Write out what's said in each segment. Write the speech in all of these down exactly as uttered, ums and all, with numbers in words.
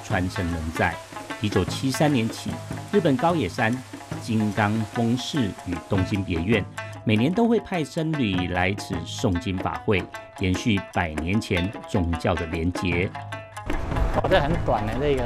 传承仍在。一九七三年起，日本高野山、金刚峰寺与东京别院每年都会派僧侣来此诵经法会，延续百年前宗教的连结。 哦，这很短的这个。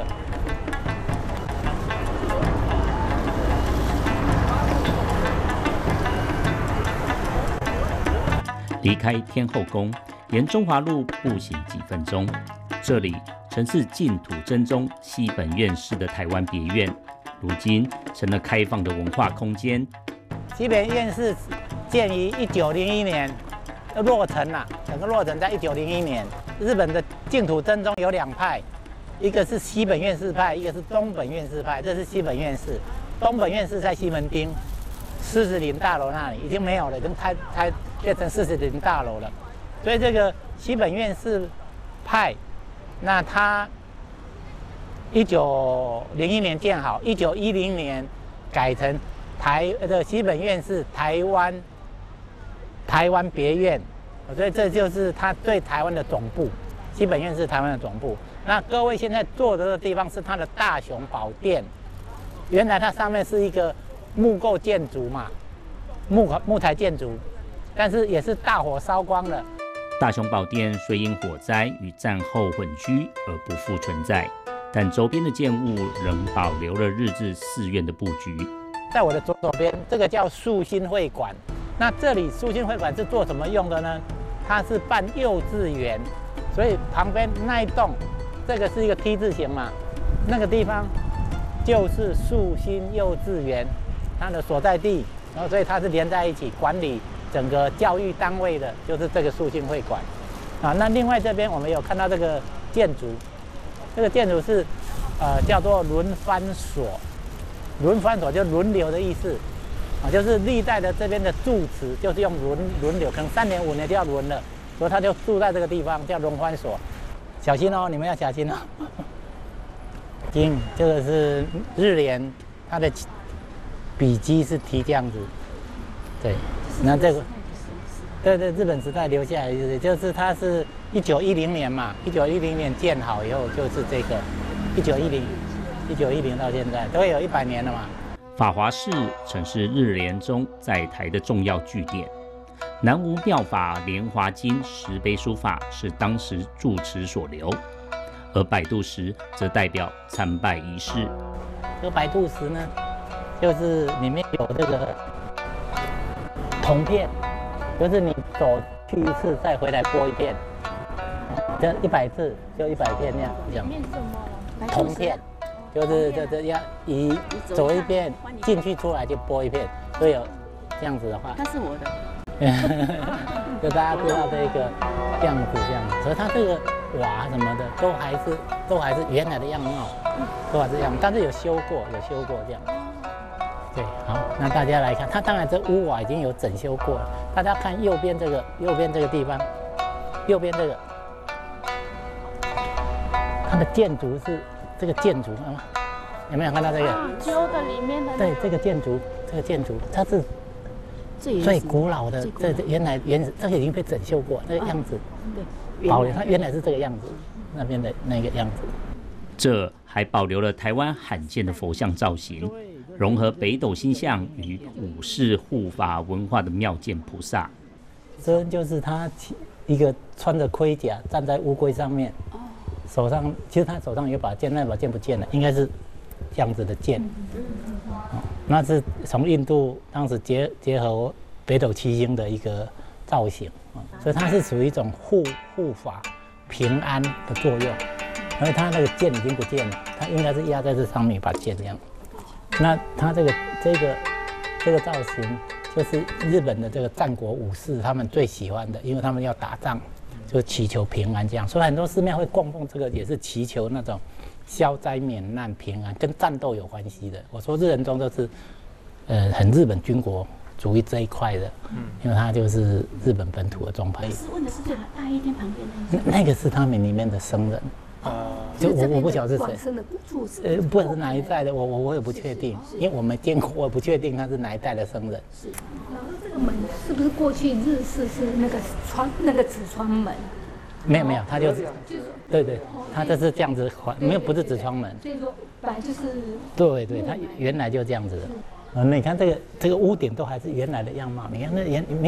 离开天后宫，沿中华路步行几分钟，这里曾是净土真宗西本院士的台湾别院，如今成了开放的文化空间。 西本院士建于一九零一年，落成了，整个落成在一九零一年。日本的净土真宗有两派，一个是西本院士派，一个是东本院士派。这是西本院士，东本院士在西门町狮子林大楼那里已经没有了，已经拆拆变成狮子林大楼了。所以这个西本院士派，那他一九零一年建好，一九一零年改成台的西本院士台湾台湾别院，所以这就是他对台湾的总部。西本院是台湾的总部。那各位现在坐的这个地方是它的大雄宝殿，原来它上面是一个木构建筑嘛，木木材建筑，但是也是大火烧光了。 大雄宝殿虽因火灾与战后混居而不复存在，但周边的建物仍保留了日治寺院的布局。 在我的左手边，这个叫树心会馆。那这里树心会馆是做什么用的呢？它是办幼稚园，所以旁边那一栋，这个是一个 T 字形嘛，那个地方就是树心幼稚园它的所在地，然后所以它是连在一起管理整个教育单位的，就是这个树心会馆啊。那另外这边我们有看到这个建筑，这个建筑是呃叫做轮番所，轮番所就轮流的意思啊，就是历代的这边的住持就是用轮轮流，可能三年五年就要轮了，所以他就住在这个地方叫轮番所。小心哦，你们要小心哦。经这个是日莲，它的笔迹是提这样子，对，那这个，对对，日本时代留下来的，就是它是一九一零年嘛，一九一零年建好以后就是这个，一九一零，一九一零到现在都有一百年了嘛。 法华寺曾是日莲宗在台的重要据点，南无妙法莲华经石碑书法是当时住持所留，而摆渡石则代表参拜仪式。 这个摆渡石呢，就是里面有这个铜片，就是你走去一次再回来拨一片，这一百次就一百片那样。 里面什么？ 铜片，就是这这要一走一遍进去出来就拨一片，所以有这样子的话。 那是我的。 就大家知道这个样子这样子，所以它这个瓦什么的都还是都还是原来的样貌，都还是这样，但是有修过，有修过这样。对，好，那大家来看，它当然这屋瓦已经有整修过了。大家看右边这个，右边这个地方，右边这个，它的建筑是这个建筑啊，有没有看到这个？ 旧的里面的。 对，这个建筑，这个建筑它是最古老的，这原来原这个已经被整修过，那个样子，对，保留它原来是这个样子，那边的那个样子。 这还保留了台湾罕见的佛像造型，融合北斗星象与武士护法文化的妙见菩萨。 这就是他一个穿着盔甲站在乌龟上面，手上其实他手上有把剑，那把剑不见了，应该是这样子的剑。哦，那是从印度当时结结合北斗七星的一个造型啊，所以它是属于一种护护法平安的作用。而它那个剑已经不见了，它应该是压在这上面一把剑这样。那它这个这个这个造型，就是日本的这个战国武士他们最喜欢的，因为他们要打仗，就祈求平安这样。所以很多寺庙会供奉这个，也是祈求那种消灾免难、平安，跟战斗有关系的。我说日人宗都是，呃，很日本军国主义这一块的，嗯，因为它就是日本本土的宗派。 问的是这个大一天旁边的那那个是他们里面的僧人。就我我不晓得是谁，呃，不管是哪一代的，我我我也不确定，因为我没见过，我不确定他是哪一代的僧人。 是，老师这个门是不是过去日式是那个窗那个纸窗门？ 没有没有，它就是就是对对，它这是这样子环，没有不是纸窗门。 所以说本来就是对对，它原来就这样子的。嗯，你看这个这个屋顶都还是原来的样貌，你看那原